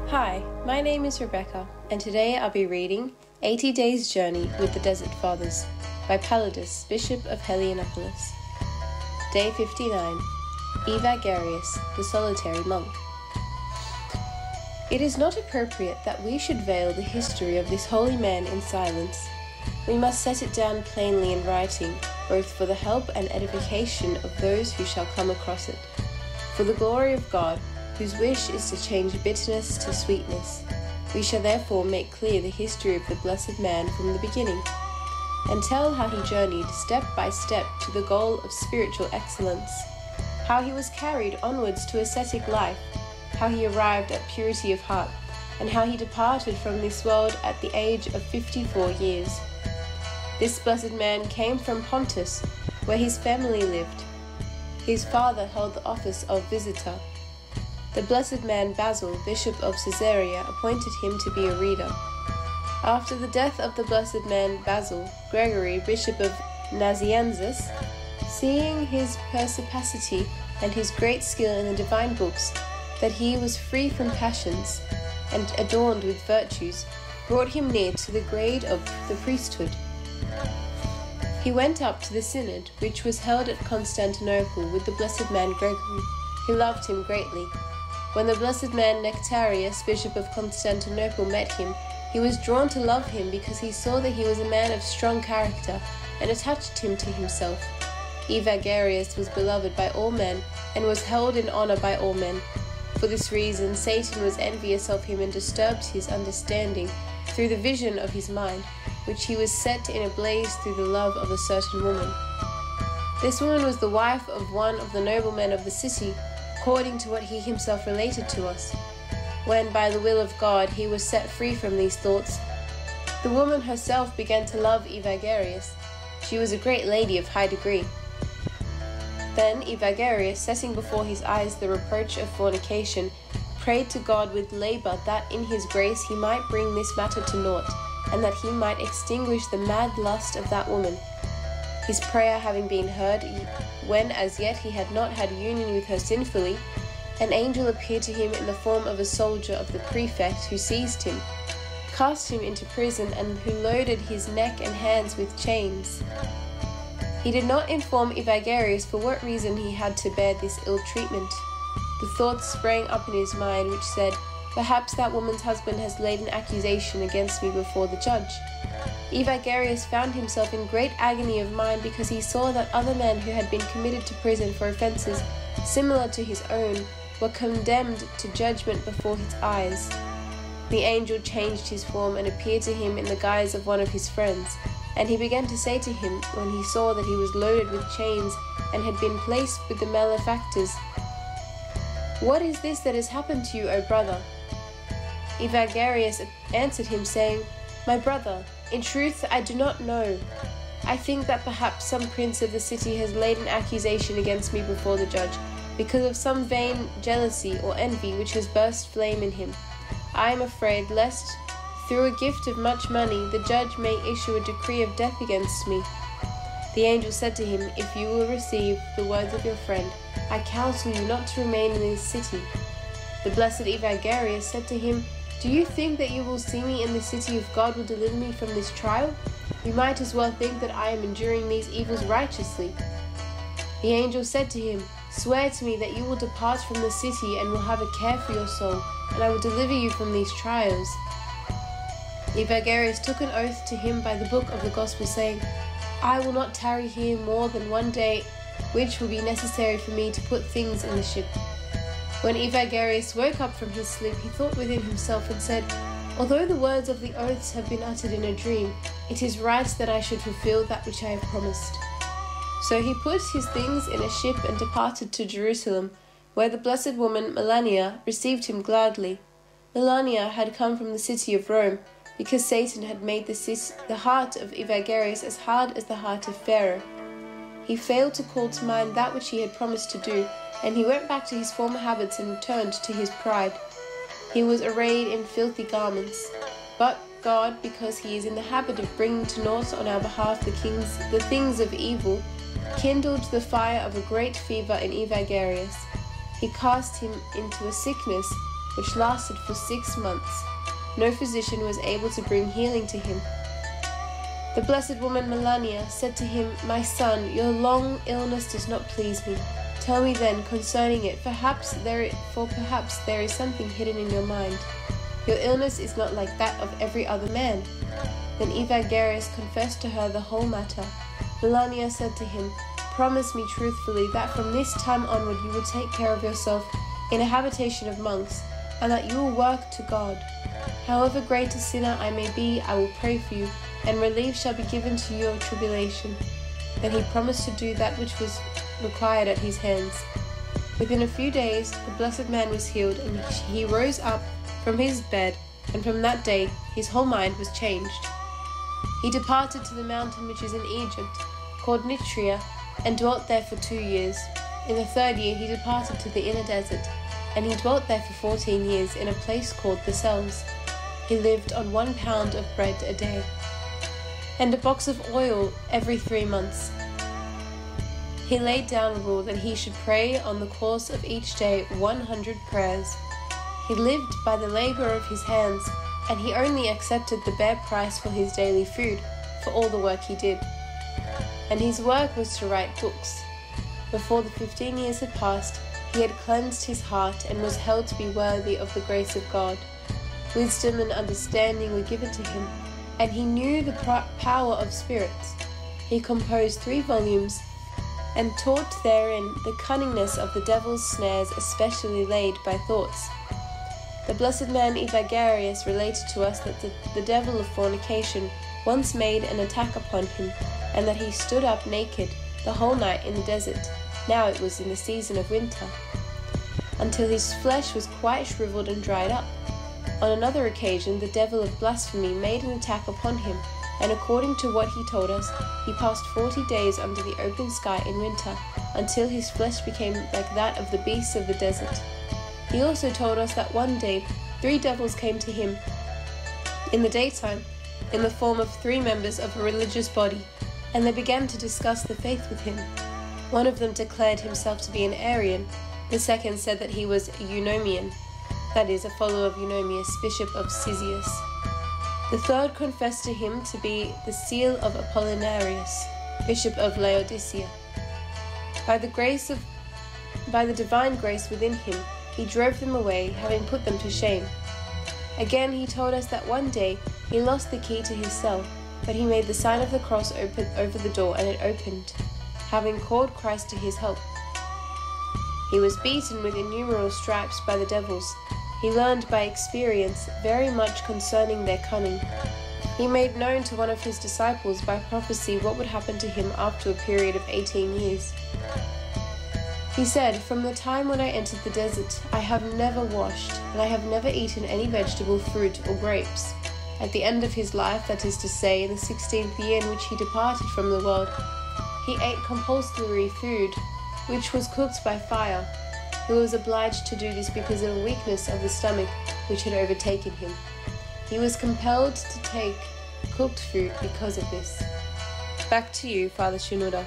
Hi, my name is Rebecca, and today I'll be reading 80 Days Journey with the Desert Fathers by Palladius, Bishop of Heliopolis. Day 59, Evagrius, the Solitary Monk. It is not appropriate that we should veil the history of this holy man in silence. We must set it down plainly in writing, both for the help and edification of those who shall come across it, for the glory of God, whose wish is to change bitterness to sweetness. We shall therefore make clear the history of the blessed man from the beginning, and tell how he journeyed step by step to the goal of spiritual excellence, how he was carried onwards to ascetic life, how he arrived at purity of heart, and how he departed from this world at the age of 54 years. This blessed man came from Pontus, where his family lived. His father held the office of visitor. The blessed man Basil, Bishop of Caesarea, appointed him to be a reader. After the death of the blessed man Basil, Gregory, Bishop of Nazianzus, seeing his perspicacity and his great skill in the divine books, that he was free from passions and adorned with virtues, brought him near to the grade of the priesthood. He went up to the synod, which was held at Constantinople, with the blessed man Gregory. He loved him greatly. When the blessed man Nectarius, Bishop of Constantinople, met him, he was drawn to love him because he saw that he was a man of strong character, and attached him to himself. Evagrius was beloved by all men, and was held in honor by all men. For this reason, Satan was envious of him and disturbed his understanding through the vision of his mind, which he was set in a blaze through the love of a certain woman. This woman was the wife of one of the noblemen of the city, according to what he himself related to us. When, by the will of God, he was set free from these thoughts, the woman herself began to love Evagrius. She was a great lady of high degree. Then Evagrius, setting before his eyes the reproach of fornication, prayed to God with labor that in his grace he might bring this matter to naught, and that he might extinguish the mad lust of that woman. His prayer having been heard, when as yet he had not had union with her sinfully, an angel appeared to him in the form of a soldier of the prefect, who seized him, cast him into prison, and who loaded his neck and hands with chains. He did not inform Evagrius for what reason he had to bear this ill treatment. The thoughts sprang up in his mind which said, "Perhaps that woman's husband has laid an accusation against me before the judge." Evagrius found himself in great agony of mind because he saw that other men who had been committed to prison for offences similar to his own were condemned to judgment before his eyes. The angel changed his form and appeared to him in the guise of one of his friends, and he began to say to him, when he saw that he was loaded with chains and had been placed with the malefactors, "What is this that has happened to you, O brother?" Evagrius answered him, saying, "My brother, in truth I do not know. I think that perhaps some prince of the city has laid an accusation against me before the judge, because of some vain jealousy or envy which has burst flame in him. I am afraid lest, through a gift of much money, the judge may issue a decree of death against me." The angel said to him, "If you will receive the words of your friend, I counsel you not to remain in this city." The blessed Evagrius said to him, "Do you think that you will see me in the city if God will deliver me from this trial? You might as well think that I am enduring these evils righteously." The angel said to him, "Swear to me that you will depart from the city and will have a care for your soul, and I will deliver you from these trials." Evagrius took an oath to him by the book of the gospel, saying, "I will not tarry here more than one day, which will be necessary for me to put things in the ship." When Evagrius woke up from his sleep, he thought within himself and said, "Although the words of the oaths have been uttered in a dream, it is right that I should fulfill that which I have promised." So he put his things in a ship and departed to Jerusalem, where the blessed woman Melania received him gladly. Melania had come from the city of Rome, because Satan had made the heart of Evagrius as hard as the heart of Pharaoh. He failed to call to mind that which he had promised to do, and he went back to his former habits and returned to his pride. He was arrayed in filthy garments. But God, because he is in the habit of bringing to naught on our behalf the things of evil, kindled the fire of a great fever in Evagrius. He cast him into a sickness, which lasted for 6 months. No physician was able to bring healing to him. The Blessed Woman Melania said to him, "My son, your long illness does not please me. Tell me then concerning it, perhaps there is something hidden in your mind. Your illness is not like that of every other man." Then Evagrius confessed to her the whole matter. Melania said to him, "Promise me truthfully that from this time onward you will take care of yourself in a habitation of monks, and that you will work to God. However great a sinner I may be, I will pray for you, and relief shall be given to your tribulation." Then he promised to do that which was required at his hands. Within a few days, the blessed man was healed, and he rose up from his bed, and from that day his whole mind was changed. He departed to the mountain which is in Egypt, called Nitria, and dwelt there for 2 years. In the 3rd year he departed to the inner desert, and he dwelt there for 14 years in a place called the Cells. He lived on 1 pound of bread a day, and a box of oil every 3 months. He laid down a rule that he should pray on the course of each day 100 prayers. He lived by the labor of his hands, and he only accepted the bare price for his daily food, for all the work he did. And his work was to write books. Before the 15 years had passed, he had cleansed his heart and was held to be worthy of the grace of God. Wisdom and understanding were given to him, and he knew the power of spirits. He composed 3 volumes, and taught therein the cunningness of the devil's snares, especially laid by thoughts. The blessed man Evagrius related to us that the devil of fornication once made an attack upon him, and that he stood up naked the whole night in the desert, now it was in the season of winter, until his flesh was quite shriveled and dried up. On another occasion the devil of blasphemy made an attack upon him, and according to what he told us, he passed 40 days under the open sky in winter, until his flesh became like that of the beasts of the desert. He also told us that one day 3 devils came to him in the daytime, in the form of 3 members of a religious body, and they began to discuss the faith with him. One of them declared himself to be an Arian, the second said that he was a Eunomian, that is, a follower of Eunomius, bishop of Cyzicus. The third confessed to him to be the seal of Apollinarius, bishop of Laodicea. By the divine grace within him, he drove them away, having put them to shame. Again, he told us that one day he lost the key to his cell, but he made the sign of the cross over the door, and it opened, having called Christ to his help. He was beaten with innumerable stripes by the devils. He learned by experience very much concerning their cunning. He made known to one of his disciples by prophecy what would happen to him after a period of 18 years. He said, "From the time when I entered the desert, I have never washed, and I have never eaten any vegetable, fruit, or grapes." At the end of his life, that is to say, in the 16th year in which he departed from the world, he ate compulsory food, which was cooked by fire. He was obliged to do this because of a weakness of the stomach which had overtaken him. He was compelled to take cooked food because of this. Back to you, Father Shenouda.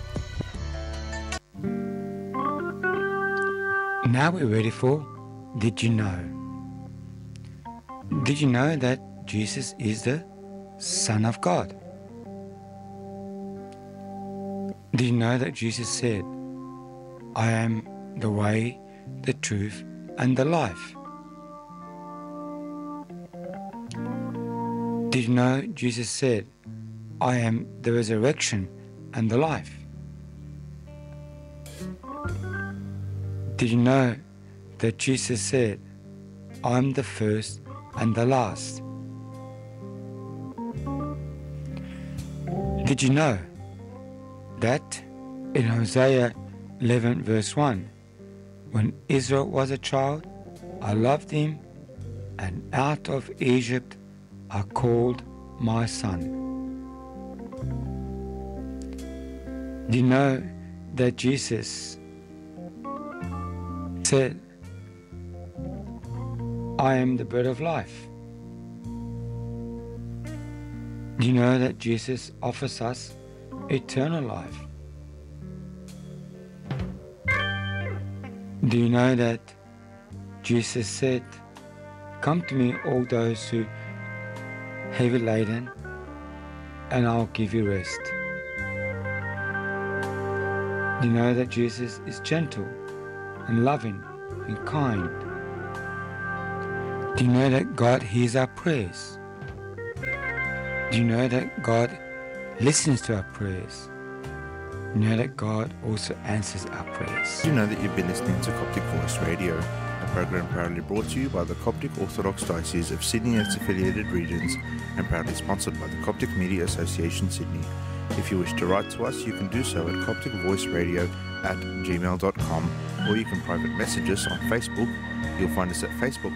Now we're ready for Did You Know? Did you know that Jesus is the Son of God? Did you know that Jesus said, "I am the way, the truth, and the life"? Did you know Jesus said, "I am the resurrection and the life"? Did you know that Jesus said, "I'm the first and the last"? Did you know that in Hosea 11 verse 1, when Israel was a child, I loved him, and out of Egypt I called my son? Do you know that Jesus said, "I am the bread of life"? Do you know that Jesus offers us eternal life? Do you know that Jesus said Come to me, all those who heavy laden, and I'll give you rest. Do you know that Jesus is gentle and loving and kind? Do you know that God hears our prayers? Do you know that God listens to our prayers? Do you know that God also answers our prayers? Do you know that you've been listening to Coptic Voice Radio, a program proudly brought to you by the Coptic Orthodox Diocese of Sydney and its affiliated regions, and proudly sponsored by the Coptic Media Association Sydney. If you wish to write to us, you can do so at copticvoiceradio@gmail.com, or you can private message us on Facebook. You'll find us at Facebook